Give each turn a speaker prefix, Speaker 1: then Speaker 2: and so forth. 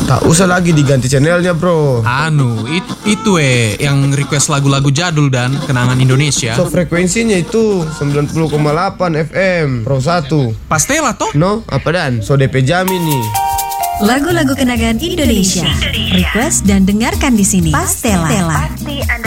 Speaker 1: Tak usah lagi diganti channelnya bro.
Speaker 2: Itu yang request lagu-lagu jadul dan kenangan Indonesia.
Speaker 1: So frekuensinya itu 90,8 FM Pro 1.
Speaker 2: Pastela toh?
Speaker 1: No, apa dan? So DP jamin nih.
Speaker 3: Lagu-lagu kenangan Indonesia. Request dan dengarkan di sini. Pastela.